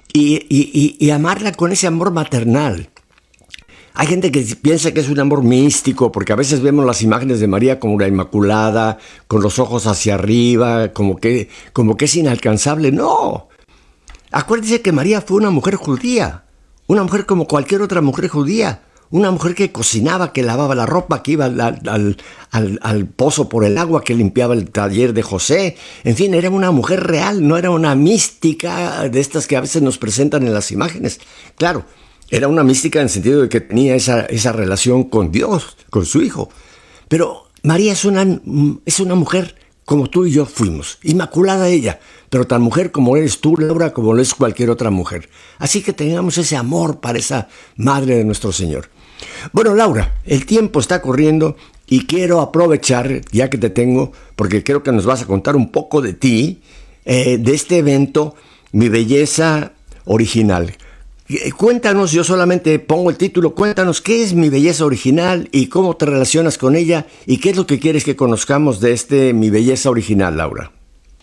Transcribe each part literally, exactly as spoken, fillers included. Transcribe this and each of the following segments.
y, y, y, y amarla con ese amor maternal. Hay gente que piensa que es un amor místico, porque a veces vemos las imágenes de María como la Inmaculada, con los ojos hacia arriba, como que, como que es inalcanzable. No, acuérdense que María fue una mujer judía, una mujer como cualquier otra mujer judía, una mujer que cocinaba, que lavaba la ropa, que iba al, al, al, al pozo por el agua, que limpiaba el taller de José. En fin, era una mujer real, no era una mística de estas que a veces nos presentan en las imágenes. Claro, era una mística en el sentido de que tenía esa, esa relación con Dios, con su Hijo. Pero María es una, es una mujer como tú y yo fuimos, inmaculada ella, pero tan mujer como eres tú, Laura, como lo es cualquier otra mujer. Así que tengamos ese amor para esa Madre de nuestro Señor. Bueno, Laura, el tiempo está corriendo y quiero aprovechar, ya que te tengo, porque creo que nos vas a contar un poco de ti, eh, de este evento, Mi Belleza Original. Cuéntanos, yo solamente pongo el título, cuéntanos qué es Mi Belleza Original y cómo te relacionas con ella y qué es lo que quieres que conozcamos de este Mi Belleza Original, Laura.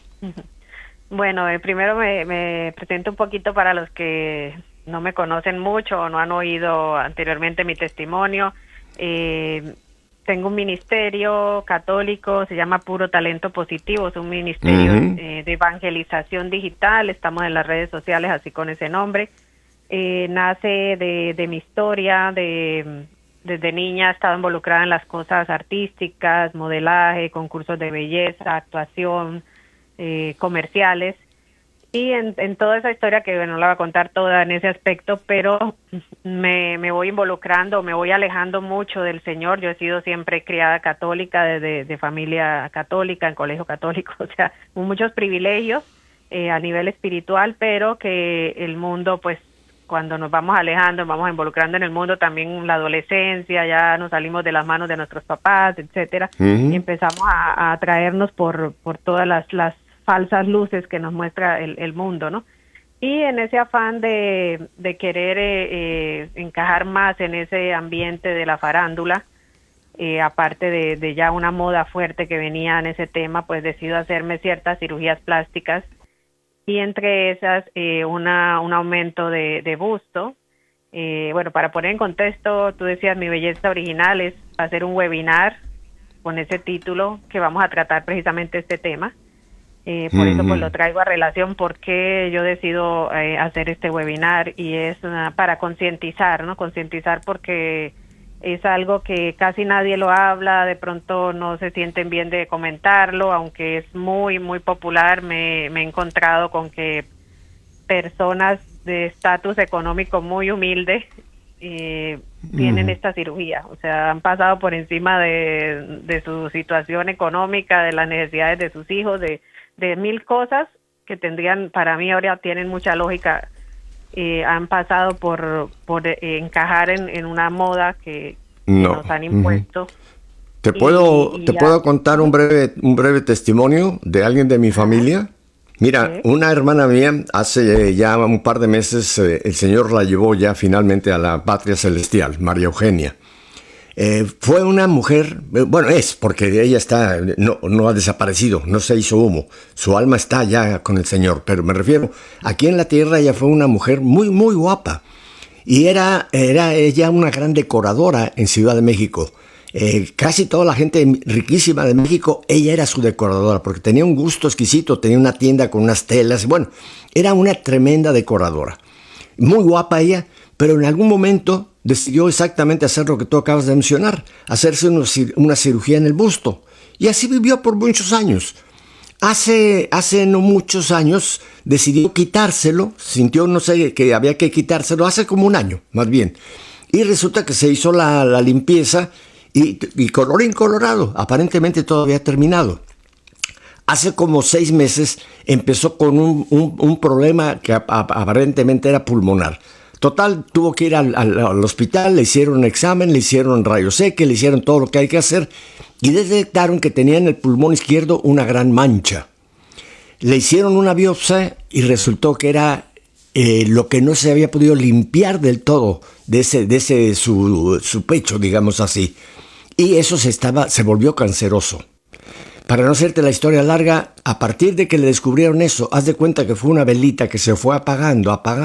Bueno, eh, primero me, me presento un poquito para los que no me conocen mucho o no han oído anteriormente mi testimonio. Eh, tengo un ministerio católico, se llama Puro Talento Positivo, es un ministerio uh-huh. eh, de evangelización digital, estamos en las redes sociales así con ese nombre. Eh, nace de, de mi historia, de desde niña he estado involucrada en las cosas artísticas, modelaje, concursos de belleza, actuación, eh, comerciales, y en, en toda esa historia que bueno, no la voy a contar toda en ese aspecto, pero me, me voy involucrando, me voy alejando mucho del Señor. Yo he sido siempre criada católica, de, de familia católica, en colegio católico, o sea, con muchos privilegios eh, a nivel espiritual, pero que el mundo pues cuando nos vamos alejando, nos vamos involucrando en el mundo, también la adolescencia, ya nos salimos de las manos de nuestros papás, etcétera, uh-huh. y empezamos a, a atraernos por, por todas las, las falsas luces que nos muestra el, el mundo, ¿no? Y en ese afán de, de querer eh, eh, encajar más en ese ambiente de la farándula, eh, aparte de, de ya una moda fuerte que venía en ese tema, pues decido hacerme ciertas cirugías plásticas, y entre esas eh, una un aumento de, de busto. Eh, bueno, para poner en contexto, tú decías Mi Belleza Original es hacer un webinar con ese título que vamos a tratar precisamente este tema. Eh, por uh-huh. eso pues lo traigo a relación porque yo decido eh, hacer este webinar, y es una, para concientizar, ¿no? Concientizar porque es algo que casi nadie lo habla, de pronto no se sienten bien de comentarlo, aunque es muy, muy popular. Me, me he encontrado con que personas de estatus económico muy humilde eh, tienen uh-huh. esta cirugía, o sea, han pasado por encima de, de su situación económica, de las necesidades de sus hijos, de, de mil cosas que tendrían, para mí ahora tienen mucha lógica. Eh, han pasado por por eh, encajar en, en una moda que, que no. nos han impuesto. Uh-huh. ¿Te puedo y, y te ya... puedo contar un breve un breve testimonio de alguien de mi familia? Mira, ¿sí? Una hermana mía, hace ya un par de meses, eh, el Señor la llevó ya finalmente a la patria celestial, María Eugenia. Eh, fue una mujer, bueno, es, porque ella está, no, no ha desaparecido, no se hizo humo, su alma está ya con el Señor, pero me refiero, aquí en la tierra ella fue una mujer muy, muy guapa, y era, era ella una gran decoradora en Ciudad de México. Eh, casi toda la gente riquísima de México, ella era su decoradora, porque tenía un gusto exquisito, tenía una tienda con unas telas, bueno, era una tremenda decoradora, muy guapa ella, pero en algún momento decidió exactamente hacer lo que tú acabas de mencionar, hacerse una cirugía en el busto. Y así vivió por muchos años. Hace, hace no muchos años decidió quitárselo, sintió, no sé, que había que quitárselo, hace como un año, más bien. Y resulta que se hizo la, la limpieza y, y colorín colorado, aparentemente todo había terminado. Hace como seis meses empezó con un, un, un problema que aparentemente era pulmonar. Total, tuvo que ir al, al, al hospital, le hicieron un examen, le hicieron rayos X, le hicieron todo lo que hay que hacer y detectaron que tenía en el pulmón izquierdo una gran mancha. Le hicieron una biopsia y resultó que era eh, lo que no se había podido limpiar del todo de ese, de ese su, su pecho, digamos así. Y eso se, estaba, se volvió canceroso. Para no hacerte la historia larga, a partir de que le descubrieron eso, haz de cuenta que fue una velita que se fue apagando, apagando.